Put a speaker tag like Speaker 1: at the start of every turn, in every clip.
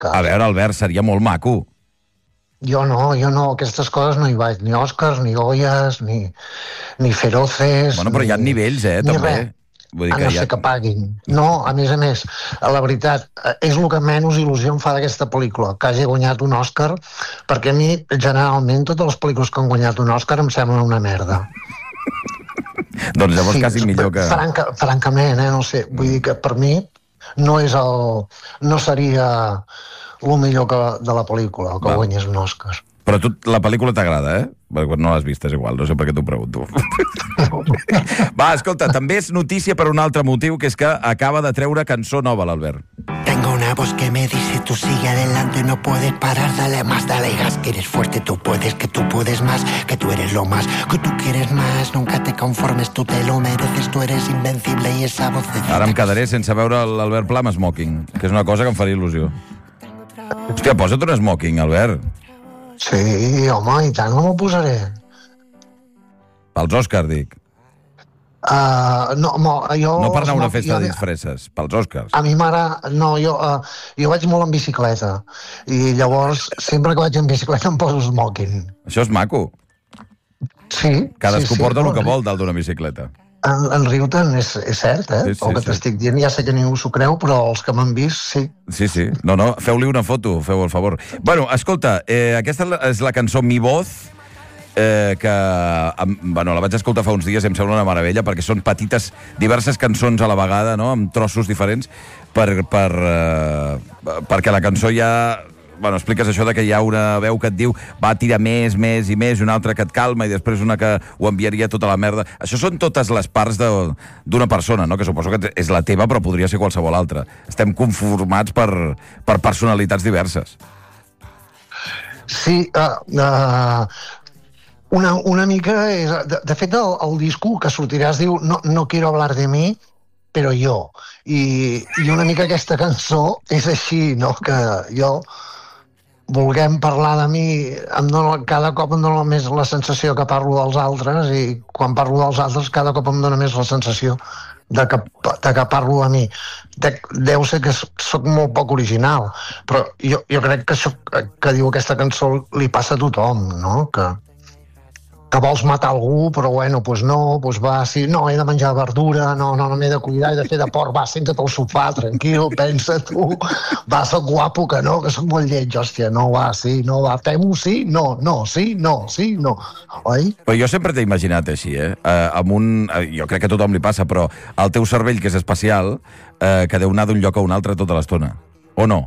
Speaker 1: A veure, Albert, seria molt maco.
Speaker 2: Jo no, aquestes coses no hi vaig, ni Oscars, ni Goyas, ni Feroces...
Speaker 1: Bueno, però hi ha nivells, també.
Speaker 2: Res.
Speaker 1: Vull dir
Speaker 2: A no ser que paguin. No, a més, la veritat, és el que menys il·lusió em fa d'aquesta pel·lícula, que hagi guanyat un Òscar, perquè a mi, generalment, totes les pel·lícules que han guanyat un Òscar em semblen una merda.
Speaker 1: Doncs llavors quasi millor que...
Speaker 2: Francament, no sé, vull dir que per mi no seria el millor de la pel·lícula, que guanyés un Òscar.
Speaker 1: Però la pel·lícula t'agrada, eh? Perquè no l'has vist, és igual, no sé per què t'ho pregunto. Va, escolta, també és notícia per un altre motiu, que és que acaba de treure cançó nova, l'Albert.
Speaker 3: Tengo una voz que me dice tú sigue adelante, no puedes parar, dale más, dale gas, que eres fuerte, tú puedes, que tú puedes más, que tú eres lo más, que tú quieres más, nunca te conformes, tú te lo mereces, tú eres invencible y esa voz...
Speaker 1: Ara em quedaré sense veure l'Albert Pla amb smoking, que és una cosa que em faria il·lusió. Hòstia, posa't un smoking, Albert.
Speaker 2: Sí, home, i tant no m'ho posaré.
Speaker 1: Pels Òscars, dic.
Speaker 2: No
Speaker 1: per anar a una festa de disfresses, pels Òscars.
Speaker 2: A mi m'agrada... No, jo vaig molt en bicicleta, i llavors, sempre que vaig en bicicleta em poso smoking.
Speaker 1: Això és maco.
Speaker 2: Sí.
Speaker 1: Cadascú porta el que vol dalt d'una bicicleta.
Speaker 2: En riu-te'n és cert, eh? El que t'estic dient, ja sé que ningú s'ho creu, però els que m'han vist, sí.
Speaker 1: Sí. No, feu-li una foto, feu el favor. Bueno, escolta, aquesta és la cançó Mi Voz, que la vaig escoltar fa uns dies i em sembla una meravella, perquè són petites, diverses cançons a la vegada, no?, amb trossos diferents, perquè la cançó ja... Bueno, expliques això de que hi ha una veu que et diu va tirar més, i una altra que et calma, i després una que ho enviaria tota la merda. Això són totes les parts d'una persona, no?, que suposo que és la teva, però podria ser qualsevol altra. Estem conformats per personalitats diverses.
Speaker 2: Sí, una mica... De fet, el disco que sortirà es diu No quiero hablar de mí, però jo. I una mica aquesta cançó és així, no?, que jo... volguem parlar de mi, cada cop em dona més la sensació que parlo dels altres, i quan parlo dels altres cada cop em dona més la sensació de que parlo de mi. Deu ser que sóc molt poc original, però jo crec que això que diu aquesta cançó li passa a tothom, no? Que vols matar algú, però bueno, doncs no, doncs va, sí, no, he de menjar verdura, no m'he de cuidar, he de fer de porc, va, senta't al sofà, tranquil, pensa tu, va, soc guapo, que no, que soc molt lleig, hòstia, no, va, sí, no, va, fem-ho, sí, no, sí, no, oi?
Speaker 1: Però jo sempre t'he imaginat així, jo crec que a tothom li passa, però el teu cervell, que és especial, que deu anar d'un lloc a un altre tota l'estona, o no?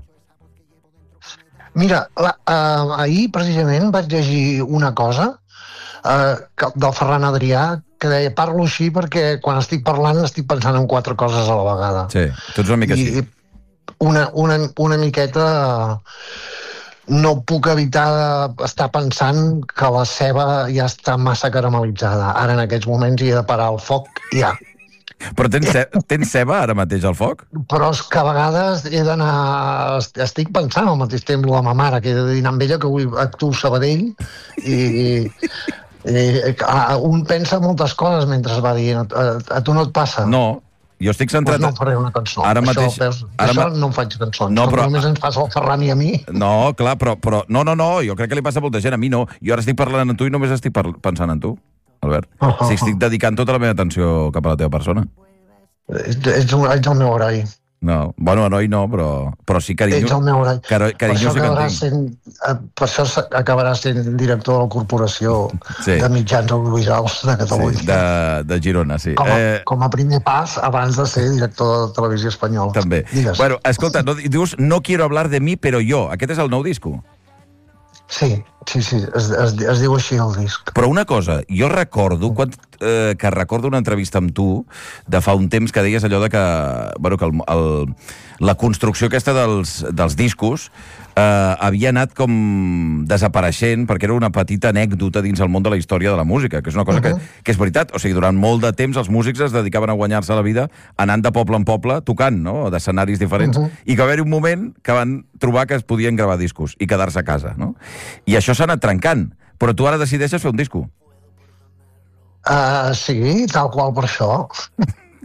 Speaker 2: Mira, ahir precisament vaig llegir una cosa del Ferran Adrià, que deia, parlo així perquè quan estic parlant estic pensant en 4 coses a la vegada.
Speaker 1: Sí, tu ets una mica així.
Speaker 2: Una miqueta no puc evitar estar pensant que la ceba ja està massa caramelitzada. Ara en aquests moments hi he de parar el foc ja.
Speaker 1: Però tens ceba ara mateix al foc?
Speaker 2: Però és que a vegades he d'anar... Estic pensant al mateix temps la ma mare, que he de dinar amb ella, que avui actuo a Sabadell, i un pensa moltes coses mentre va dient. A tu no et passa?
Speaker 1: No, jo estic centrat...
Speaker 2: Doncs no faré una cançó.
Speaker 1: Ara mateix...
Speaker 2: Això no em faig cançons.
Speaker 1: No, però...
Speaker 2: Només ens passa al Ferran i a mi.
Speaker 1: No, clar, però... No, jo crec que li passa a molta gent. A mi no. Jo ara estic parlant amb tu i només estic pensant en tu, Albert. Si estic dedicant tota la meva atenció cap a la teva persona.
Speaker 2: Ets el meu heroi.
Speaker 1: No, bueno, heroi no, però sí carinyo.
Speaker 2: Ets el meu heroi.
Speaker 1: Carinyo sí que en tinc.
Speaker 2: Per això acabaràs sent director de la Corporació de Mitjans Audiovisuals de Catalunya.
Speaker 1: Sí, de Girona, sí.
Speaker 2: Com a primer pas abans de ser director de Televisió Espanyola.
Speaker 1: També.
Speaker 2: Digues.
Speaker 1: Bueno, escolta, dius no quiero hablar de mí, però jo. Aquest és el nou disco?
Speaker 2: Sí, es diu així el disc.
Speaker 1: Però una cosa, jo recordo una entrevista amb tu de fa un temps que deies allò de que, bueno, que la construcció aquesta dels discos havia anat com desapareixent perquè era una petita anècdota dins el món de la història de la música, que és una cosa que és veritat. O sigui, durant molt de temps els músics es dedicaven a guanyar-se la vida anant de poble en poble tocant, no?, d'escenaris diferents, i que va haver un moment que van trobar que es podien gravar discos i quedar-se a casa, no? I això s'ha anat trencant, però tu ara decideixes fer un disco.
Speaker 2: Sí, tal qual per això.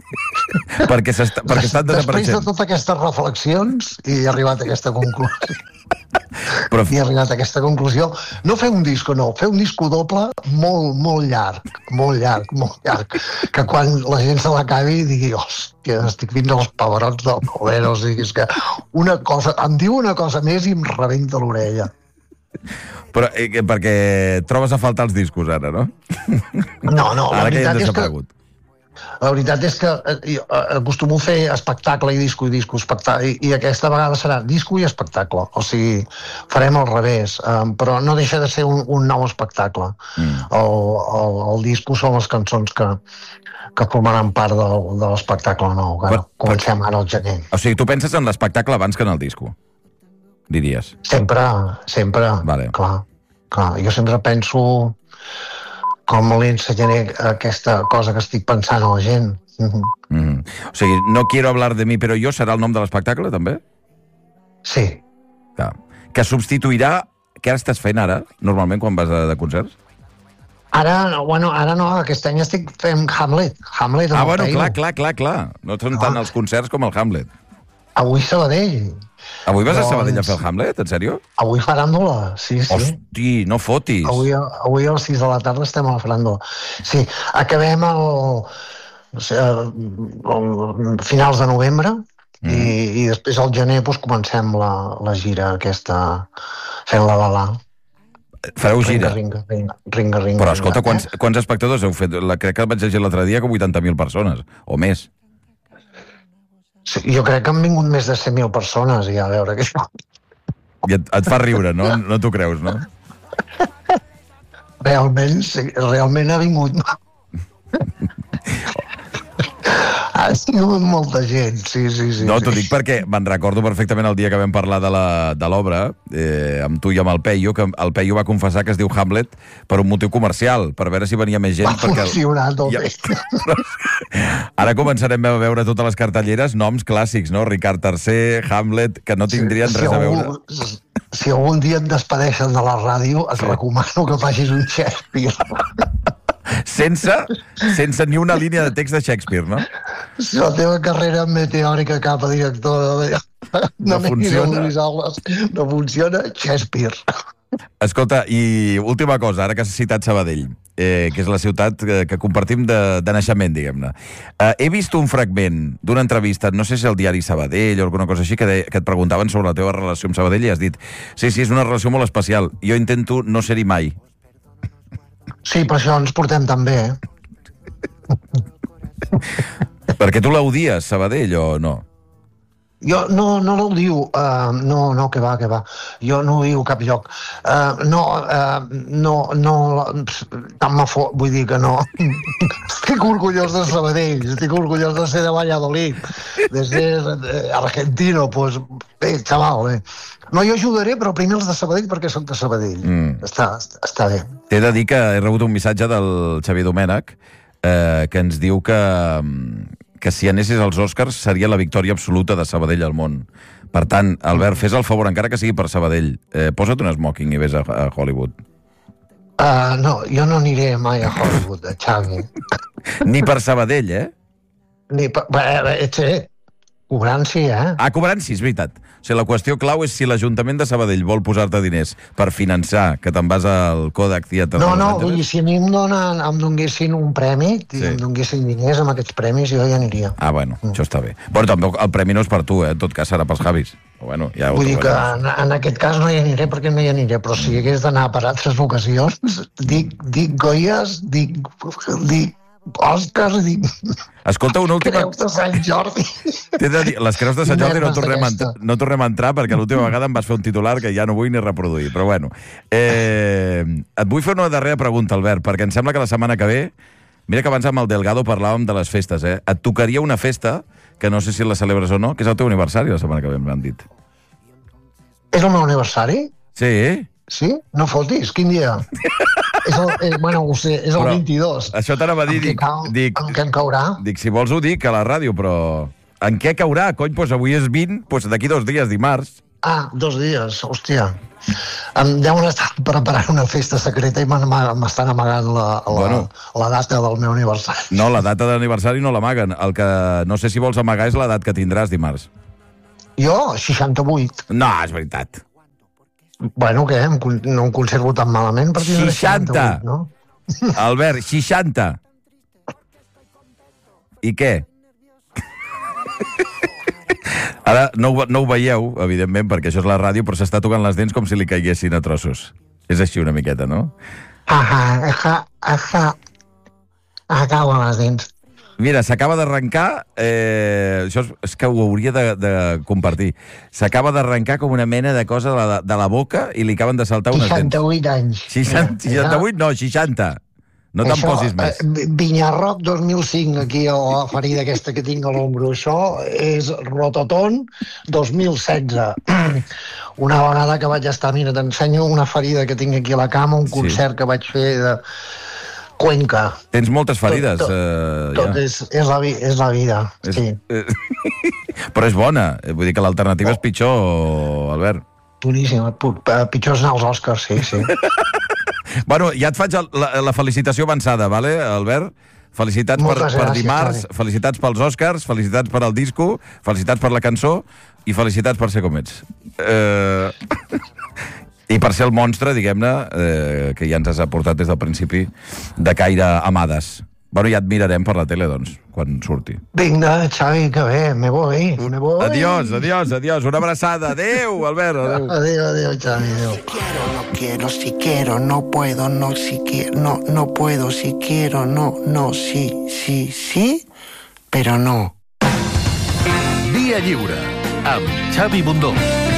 Speaker 1: perquè estan
Speaker 2: Després de
Speaker 1: desapareixent.
Speaker 2: totes aquestes reflexions he arribat a aquesta conclusió.
Speaker 1: Però
Speaker 2: I he arribat a aquesta conclusió. No fer un disco, no. Fer un disco doble molt llarg. Que quan la gent se l'acabi digui, hòstia, estic fins als pebrots del poder. O sigui, és que em diu una cosa més i em rebenta l'orella.
Speaker 1: Però perquè trobes a faltar els discos ara, no?
Speaker 2: No, la
Speaker 1: Ara que ja
Speaker 2: veritat
Speaker 1: han
Speaker 2: és que
Speaker 1: desaparegut.
Speaker 2: La veritat és que jo acostumo a fer espectacle i disco, espectacle, i aquesta vegada serà disco i espectacle. O sigui, farem al revés, però no deixa de ser un nou espectacle. El disco són les cançons que formaran part de l'espectacle nou, que comencem ara al gener.
Speaker 1: O sigui, tu penses en l'espectacle abans que en el disco, diries?
Speaker 2: Sempre,
Speaker 1: Vale.
Speaker 2: clar. Jo sempre penso com li ensenyaré aquesta cosa que estic pensant a la gent.
Speaker 1: O sigui, no quiero hablar de mi, però jo serà el nom de l'espectacle, també?
Speaker 2: Sí.
Speaker 1: Clar. Que substituirà... Què estàs fent ara, normalment, quan vas de concerts?
Speaker 2: Ara no, aquest any estic fent Hamlet. Hamlet amb el Taylor.
Speaker 1: clar. No són tant els concerts com el Hamlet.
Speaker 2: Avui Sabadell.
Speaker 1: Avui vas a Sabadell a fer el Hamlet, en sèrio?
Speaker 2: Avui faràndula, sí.
Speaker 1: Hosti, no fotis.
Speaker 2: Avui a les 6 de la tarda estem a la faràndula. Sí, acabem finals de novembre i després al gener comencem la gira aquesta fent la la.
Speaker 1: Fareu gira.
Speaker 2: Ringa.
Speaker 1: Però escolta, quants espectadors heu fet? Crec que vaig llegir l'altre dia que 80.000 persones, o més.
Speaker 2: Sí, jo crec que han vingut més de 100.000 persones i a veure què això.
Speaker 1: I et fa riure, no? No t'ho creus, no?
Speaker 2: Realment ha vingut. Ha sigut molta gent, sí.
Speaker 1: No, t'ho dic perquè me'n recordo perfectament el dia que vam parlar de l'obra, amb tu i amb el Peyu, que el Peyu va confessar que es diu Hamlet per un motiu comercial, per veure si venia més gent.
Speaker 2: Va funcionar tot bé.
Speaker 1: Ara començarem a veure totes les cartelleres, noms clàssics, no? Ricard III, Hamlet, que no tindrien res a veure.
Speaker 2: Si algun dia et despedeixen de la ràdio, et recomano que facis un Shakespeare.
Speaker 1: Sense ni una línia de text de Shakespeare, no?
Speaker 2: Si la teva carrera meteòrica cap a directora
Speaker 1: no funciona.
Speaker 2: No funciona, Shakespeare.
Speaker 1: Escolta, i última cosa, ara que has citat Sabadell, que és la ciutat que compartim de naixement, diguem-ne. He vist un fragment d'una entrevista, no sé si al diari Sabadell o alguna cosa així, que et preguntaven sobre la teva relació amb Sabadell i has dit, sí, és una relació molt especial, jo intento no ser-hi mai.
Speaker 2: Sí, per això ens portem tan bé,
Speaker 1: Perquè tu l'odies, Sabadell, o no?
Speaker 2: Jo no l'odio, no, que va. Jo no odio cap lloc. Vull dir que no. Estic orgullós de Sabadell, estic orgullós de ser de Valladolid, de ser argentino, pues bé, xaval, bé. No, jo ajudaré, però primer els de Sabadell perquè soc de Sabadell. Està bé.
Speaker 1: T'he de dir que he rebut un missatge del Xavier Domènech que ens diu que si anessis als Oscars seria la victòria absoluta de Sabadell al món. Per tant, Albert, fes el favor, encara que sigui per Sabadell, posa't un smoking i vés a Hollywood.
Speaker 2: No, jo no aniré mai a Hollywood, Xavi.
Speaker 1: Ni per Sabadell,
Speaker 2: Cobrant sí,
Speaker 1: cobrant sí, és veritat. O sigui, la qüestió clau és si l'Ajuntament de Sabadell vol posar-te diners per finançar que te'n vas al Kodak Theatre.
Speaker 2: No, vull dir, si a mi em donguessin un premi, em donguessin diners amb aquests premis, jo ja aniria.
Speaker 1: Bueno, això està bé. Bueno, tampoc el premi no és per tu, en tot cas serà pels Javis. Bueno, ja
Speaker 2: vull dir que en aquest cas no hi aniré perquè no hi aniré, però si hagués d'anar per altres ocasions, dic Goyes, dic Òscars, dic...
Speaker 1: Escolta, una última...
Speaker 2: Creus de Sant Jordi.
Speaker 1: T'he de dir, les creus de Sant Jordi no tornem a entrar perquè l'última vegada em vas fer un titular que ja no vull ni reproduir, però bueno. Et vull fer una darrera pregunta, Albert, perquè em sembla que la setmana que ve, mira que abans amb el Delgado parlàvem de les festes, et tocaria una festa, que no sé si la celebres o no, que és el teu aniversari la setmana que ve, m'han dit.
Speaker 2: És el meu aniversari?
Speaker 1: Sí.
Speaker 2: Sí? No fotis, quin dia? Bueno, ho sé, és el 22.
Speaker 1: Això t'anava a dir, dic...
Speaker 2: En què em caurà?
Speaker 1: Dic, si vols ho dic a la ràdio, però... En què caurà? Cony, doncs avui és 20, doncs d'aquí 2 dies, dimarts.
Speaker 2: 2 dies, hòstia. Em deuen estar preparant una festa secreta i m'estan amagant la data del meu aniversari.
Speaker 1: No, la data de l'aniversari no l'amaguen. El que no sé si vols amagar és l'edat que tindràs dimarts.
Speaker 2: Jo, 68.
Speaker 1: No, és veritat.
Speaker 2: Bueno, què? No em conservo tan malament per tindre 68, no?
Speaker 1: Albert, 60. I què? Ara no ho veieu, evidentment, perquè això és la ràdio, però s'està tocant les dents com si li caiguessin a trossos. És així una miqueta, no?
Speaker 2: Acabo amb les dents.
Speaker 1: Mira, s'acaba d'arrencar... això és que ho hauria de compartir. S'acaba d'arrencar com una mena de cosa de la boca i li acaben de saltar unes dents.
Speaker 2: 68 anys.
Speaker 1: 68? No, 60. No te'n posis més.
Speaker 2: Vinyarroc 2005, aquí a la ferida aquesta que tinc a l'ombro. Això és Rototon 2016. Una vegada que vaig estar... Mira, t'ensenyo una ferida que tinc aquí a la cama, un concert que vaig fer de Cuenca.
Speaker 1: Tens moltes ferides.
Speaker 2: Tot és la vida, sí.
Speaker 1: Però és bona. Vull dir que l'alternativa és pitjor, Albert.
Speaker 2: Boníssima. Pitjors anar als Oscars, sí.
Speaker 1: Bueno, ja et faig la felicitació avançada, vale, Albert? Felicitats per dimarts, felicitats pels Oscars, felicitats per al disco, felicitats per la cançó i felicitats per ser com ets. I per ser el monstre, diguem-ne, que ja ens has aportat des del principi, de caire amades. Bueno, ja et mirarem per la tele, doncs, quan surti.
Speaker 2: Vinga, Xavi, que bé, me voy.
Speaker 1: Adiós. Una abraçada. Adéu, Albert.
Speaker 2: Adéu, Xavi, adéu.
Speaker 3: No quiero, si quiero, no puedo, no, si quiero, no puedo, si quiero, no, sí, però no.
Speaker 4: Via Lliure, amb Xavi Bundó.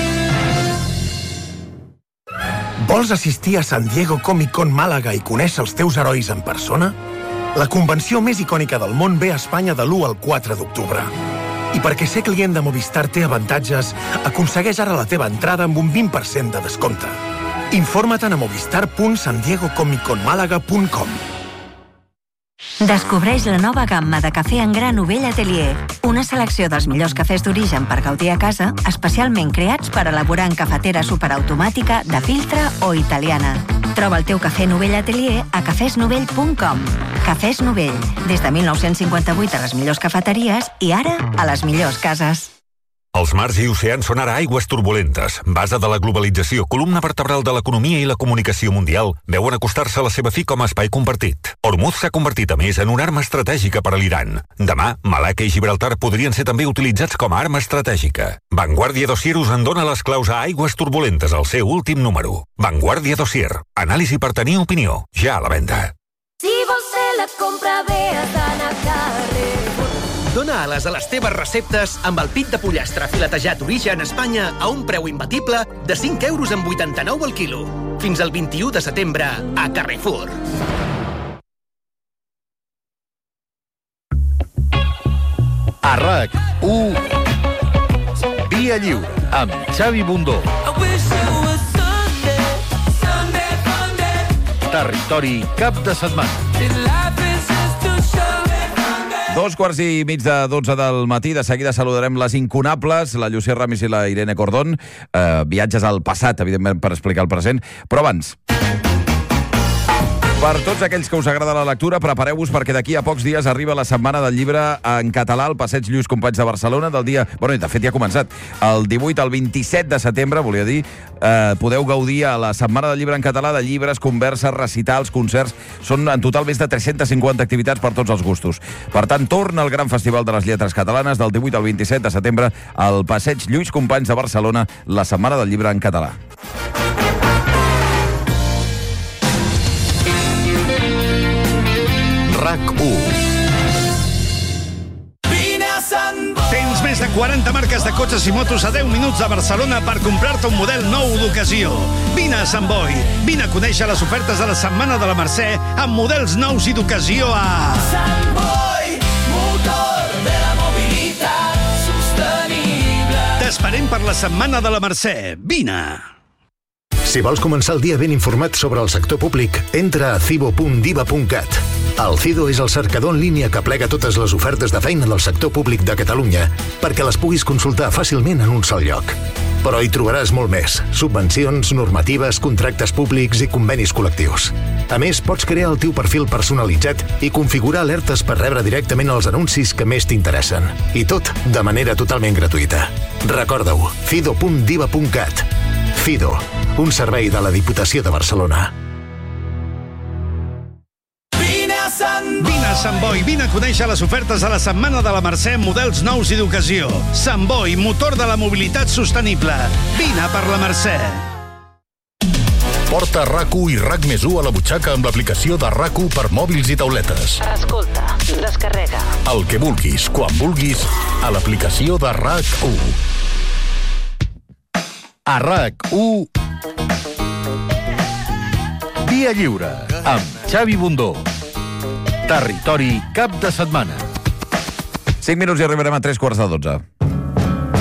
Speaker 5: Vols assistir a San Diego Comic Con Màlaga i conèixer els teus herois en persona? La convenció més icònica del món ve a Espanya de l'1 al 4 d'octubre. I perquè ser client de Movistar té avantatges, aconsegueix ara la teva entrada amb un 20% de descompte. Informa't a movistar.sandiegocomicconmalaga.com.
Speaker 6: Descobreix la nova gamma de cafè en gra Novell Atelier. Una selecció dels millors cafès d'origen per gaudir a casa, especialment creats per elaborar en cafetera superautomàtica, de filtre o italiana. Troba el teu cafè Novell Atelier a cafesnovell.com. Cafès Novell, des de 1958 a les millors cafeteries i ara a les millors cases.
Speaker 7: Els mars i oceans són ara aigües turbulentes. Base de la globalització, columna vertebral de l'economia i la comunicació mundial, veuen acostar-se a la seva fi com a espai compartit. Hormuz s'ha convertit, a més, en una arma estratègica per a l'Iran. Demà, Malacca i Gibraltar podrien ser també utilitzats com a arma estratègica. Vanguardia Dossier us en dona les claus a aigües turbulentes al seu últim número. Vanguardia Dossier. Anàlisi per tenir opinió. Ja a la venda.
Speaker 8: Si vols fer la compra bé, has d'anar a Carrefour.
Speaker 9: Dóna ales a les teves receptes amb el pit de pollastre filetejat Origen Espanya a un preu imbatible de 5 euros amb 89 al quilo. Fins al 21 de setembre a Carrefour.
Speaker 4: A RAC1 Via Lliure amb Xavi Bundó. Territori cap de setmana.
Speaker 1: 2:15 del matí. De seguida saludarem les incunables, la Llucia Ramis i la Irene Cordón. Viatges al passat, evidentment, per explicar el present. Però abans, per tots aquells que us agrada la lectura, prepareu-vos perquè d'aquí a pocs dies arriba la Setmana del Llibre en català al Passeig Lluís Companys de Barcelona del dia... Bueno, de fet ja ha començat. El 18 al 27 de setembre, volia dir, podeu gaudir a la Setmana del Llibre en català de llibres, converses, recitals, concerts. Són en total més de 350 activitats per tots els gustos. Per tant, torna el gran Festival de les Lletres Catalanes del 18 al 27 de setembre al Passeig Lluís Companys de Barcelona, la Setmana del Llibre en català.
Speaker 4: RAC1.
Speaker 10: Tens més de 40 marques de cotxes i motos a 10 minuts de Barcelona per comprar-te un model nou d'ocasió. Vine a Sant Boi. Vine a conèixer les ofertes de la Setmana de la Mercè amb models nous i d'ocasió a...
Speaker 11: Sant Boi, motor de la mobilitat sostenible.
Speaker 10: T'esperem per la Setmana de la Mercè. Vine.
Speaker 12: Si vols començar el dia ben informat sobre el sector públic, entra a cibo.diva.cat. El CIDO és el cercador en línia que plega totes les ofertes de feina del sector públic de Catalunya perquè les puguis consultar fàcilment en un sol lloc. Però hi trobaràs molt més. Subvencions, normatives, contractes públics i convenis col·lectius. A més, pots crear el teu perfil personalitzat i configurar alertes per rebre directament els anuncis que més t'interessen. I tot de manera totalment gratuïta. Recorda-ho, fido.diva.cat. Fido, un servei de la Diputació de Barcelona.
Speaker 10: Vine a Sant Boi, vine a conèixer les ofertes de la Setmana de la Mercè en models nous i d'ocasió. Sant Boi, motor de la mobilitat sostenible. Vine per la Mercè.
Speaker 4: Porta RAC1 i RAC+1 a la butxaca amb l'aplicació de RAC1 per mòbils i tauletes.
Speaker 13: Escolta, descarrega.
Speaker 4: El que vulguis, quan vulguis, a l'aplicació de RAC1. A RAC1... Via Lliure, amb Xavi Bundó. Territori cap de setmana.
Speaker 1: 5 minuts i arribarem a 3:15.